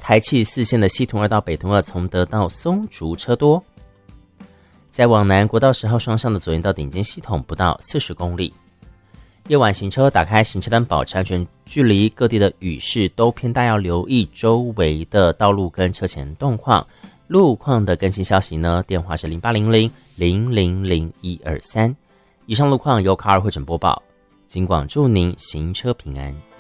台汽4线的西屯2到北屯2从德到松竹车多。在往南国道10号双向的左营到顶尖系统不到40公里。夜晚行车打开行车灯保持安全距离，各地的雨势都偏大，要留意周围的道路跟车前动况。路况的更新消息呢，电话是0800-000-123。以上路况由卡尔汇整播报，警广祝您行车平安。